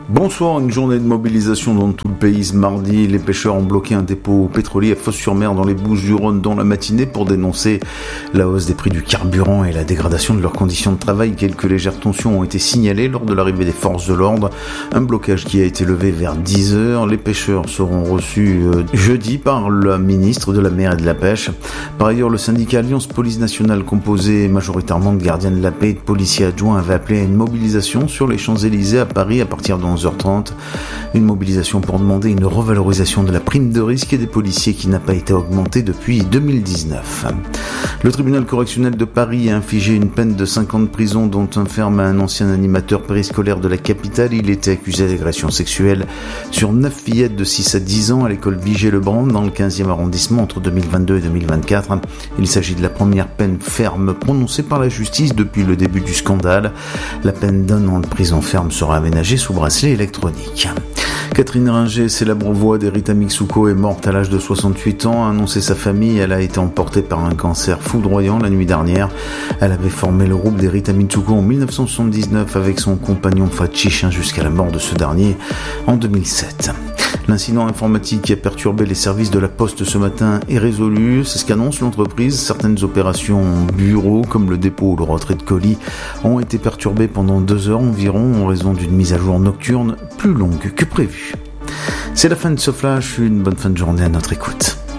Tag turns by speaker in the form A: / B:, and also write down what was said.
A: Bonsoir, une journée de mobilisation dans tout le pays ce mardi. Les pêcheurs ont bloqué un dépôt pétrolier à Fos-sur-Mer dans les Bouches-du-Rhône dans la matinée pour dénoncer la hausse des prix du carburant et la dégradation de leurs conditions de travail. Quelques légères tensions ont été signalées lors de l'arrivée des forces de l'ordre. Un blocage qui a été levé vers 10h. Les pêcheurs seront reçus jeudi par la ministre de la Mer et de la Pêche. Par ailleurs, le syndicat Alliance Police Nationale, composé majoritairement de gardiens de la paix et de policiers adjoints, avait appelé à une mobilisation sur les Champs-Élysées à Paris à partir de 11h30. Une mobilisation pour demander une revalorisation de la prime de risque des policiers qui n'a pas été augmentée depuis 2019. Le tribunal correctionnel de Paris a infligé une peine de 5 ans de prison dont un ferme à un ancien animateur périscolaire de la capitale. Il était accusé d'agression sexuelle sur 9 fillettes de 6 à 10 ans à l'école Vigée-le-Brand dans le 15e arrondissement entre 2022 et 2024. Il s'agit de la première peine ferme prononcée par la justice depuis le début du scandale. La peine d'un an de prison ferme sera aménagée sous bracelet électronique. Catherine Ringer, célèbre voix d'Erita Mitsuko, est morte à l'âge de 68 ans. A annoncé sa famille, elle a été emportée par un cancer foudroyant la nuit dernière. Elle avait formé le groupe d'Erita Mitsuko en 1979 avec son compagnon Fatih jusqu'à la mort de ce dernier en 2007. L'incident informatique qui a perturbé les services de la Poste ce matin est résolu. C'est ce qu'annonce l'entreprise. Certaines opérations bureaux, comme le dépôt ou le retrait de colis, ont été perturbées pendant 2 heures environ en raison d'une mise à jour nocturne plus longue que prévu. C'est la fin de ce flash. Une bonne fin de journée à notre écoute.